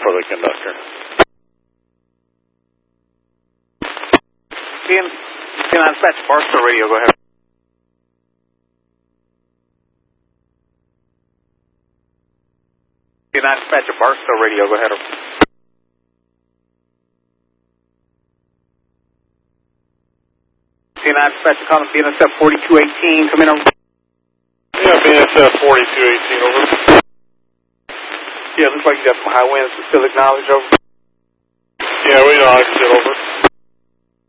for the conductor. CN dispatch, Barstow radio, go ahead. CN dispatch, Barstow radio, go ahead. CN dispatch, calling BNSF 4218, come in over. Yeah, BNSF 4218, over. Yeah, looks like you got some high winds, still acknowledge, over. Yeah, we acknowledge it, over.